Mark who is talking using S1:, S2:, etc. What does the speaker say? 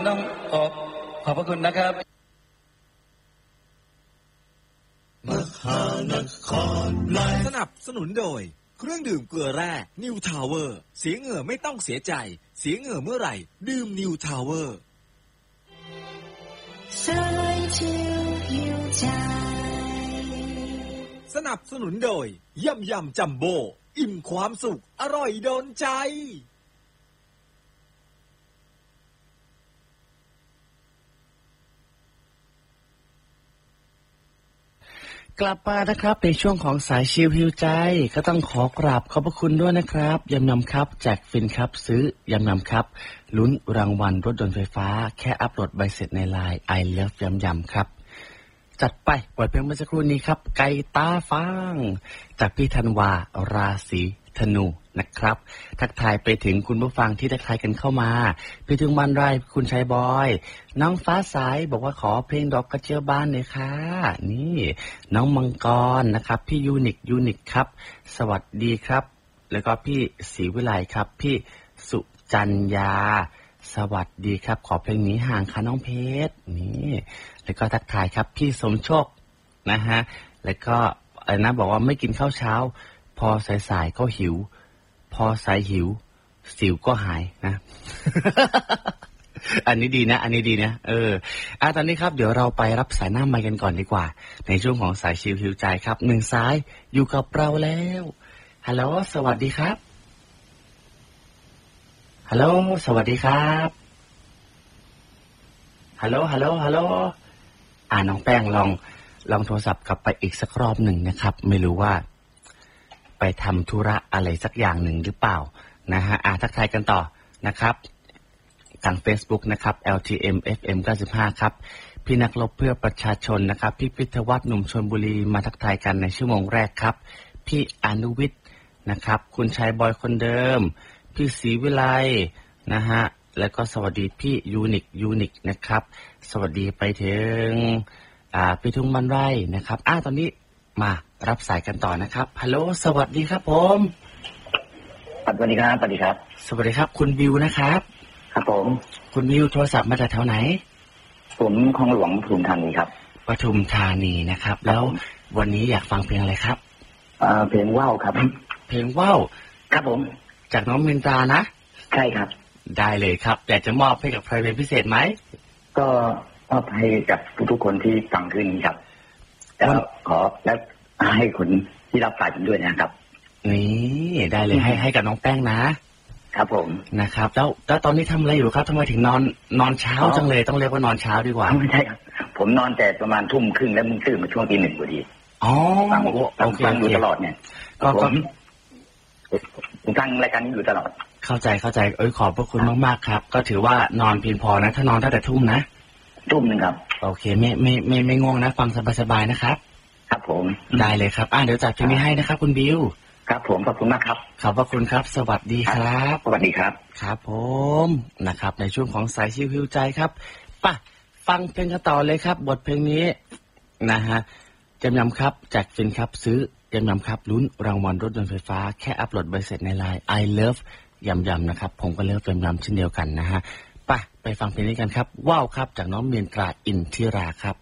S1: ต้องขอบพระคุณนะครับ
S2: สนับสนุนโดยเครื่องดื่มเกลือแร่นิวทาวเวอร์เสียเหงื่อไม่ต้องเสียใจเสียเหงื่อเมื่อไหร่ดื่มนิวทาวเวอร์สนับสนุนโดยยำจัมโบ้อิ่มความสุขอร่อยโดนใจ
S3: กลับมานะครับในช่วงของสายชิลฮิวใจก็ต้องขอกราบขอบพระคุณด้วยนะครับยำนำครับแจกฟินครับซื้อยำนำครับลุ้นรางวัลรถยนต์ไฟฟ้าแค่อัปโหลดใบเสร็จในไลน์ I Love ยำครับจัดไปปล่อยเพลงเมื่อสักครู่นี้ครับไก่ตาฟางจากพี่ธันวาราศีธนูนะครับทักทายไปถึงคุณผู้ฟังที่ทักทายกันเข้ามาพี่ถึงบ้านไร่คุณชัยบอยน้องฟ้าสายบอกว่าขอเพลงดอกกระเจียวบ้านเลยค่ะนี่น้องมังกรนะครับพี่ยูนิคครับสวัสดีครับแล้วก็พี่ศรีวิไลครับพี่สุจัญญาสวัสดีครับขอเพลงนี้ห่างค่ะน้องเพชรนี่แล้วก็ทักทายครับพี่สมโชคนะฮะแล้วก็นะบอกว่าไม่กินข้าวเช้าพอสายก็หิวพอสายหิวสิวก็หายนะ อันนี้ดีนะตอนนี้ครับเดี๋ยวเราไปรับสายหน้าไมค์กันก่อนดีกว่าในช่วงของสายชิลฮิวใจครับหนึ่งสายอยู่กับเราแล้วฮัลโหลสวัสดีครับฮัลโหลสวัสดีครับฮัลโหลน้องแป้งลองโทรศัพท์กลับไปอีกสักรอบหนึ่งนะครับไม่รู้ว่าไปทำธุระอะไรสักอย่างหนึ่งหรือเปล่านะฮะทักทายกันต่อนะครับทาง Facebook นะครับ LTM FM 95ครับพี่นักรบเพื่อประชาชนนะครับพี่พิทวัฒน์หนุ่มชลบุรีมาทักทายกันในชั่วโมงแรกครับพี่อนุวิทย์นะครับคุณชายบอยคนเดิมพี่ศรีวิไลนะฮะแล้วก็สวัสดีพี่ยูนิคนะครับสวัสดีไปถึงพี่ทุ่งมันไร่นะครับตอนนี้มารับสายกันต่อนะครับฮัลโหลสวัสดีครับผม
S4: สวัสดีครับสวัสดีครับ
S3: สวัสดีครับคุณวิวนะครับ
S4: ครับผม
S3: คุณวิวโทรศัพท์มาจากแถวไหน
S4: ผมคลองหลวงปทุมธานีครับ
S3: ปทุมธานีนะครับแล้ววันนี้อยากฟังเพลงอะไรครับ
S4: เพลงว่าวครับ
S3: เพลงว่าว
S4: ครับผม
S3: จากน้องมินตรานะ
S4: ใช่ครับ
S3: ได้เลยครับอยากจะมอบให้กับใครเป็นพิเศษไหม
S4: ก็มอบให้กับทุกๆคนที่ฟังคืนนี้ครับแล้วขอและให้คนที่รับสายผมด้วยนะครับ
S3: นี่ได้เลยให้กับน้องแป้งนะครับ
S4: ผม
S3: นะครับแล้วตอนนี้ทำอะไรอยู่ครับทำไมถึงนอนเช้าจังเลยต้องเรียกว่านอนเช้าดีกว่า
S4: ไม่ใช่ครับผมนอนแต่ประมาณ 20:30แล้วมึงตื่นมาช่วง 1:00 พอดีฟังอยู่ตลอดเนี่ยก็ผมฟังรายการนี้อยู่ตลอด
S3: เข้าใจขอบพระคุณมากๆครับก็ถือว่านอนเพียงพอนะถ้านอนตั้งแต่ทุ่มนะ
S4: 1:00ครับ
S3: โอเคไม่ง่วงนะฟังสบายๆนะครับ
S4: ครับผม
S3: ได้เลยครับเดี๋ยวจัดเพลงนี้ให้นะครับคุณบิว
S4: ครับผมขอบคุณมากครับ
S3: ขอบพระคุณครับสวัสดีครับ
S4: สวัสดีครับ
S3: ครับผมนะครับในช่วงของสายชิลฮิวใจครับป่ะฟังเพลงกันต่อเลยครับบทเพลงนี้นะฮะจำนำครับแจกฟินครับซื้อจำนำครับลุ้นรางวัลรถยนต์ไฟฟ้าแค่อัปโหลดใบเสร็จในไลน์ I Love ยำนะครับผมก็เลิฟยำเช่นเดียวกันนะฮะไปฟังเพลงนี้กันครับว้าวครับจากน้องเมียนตราอินทิราครับ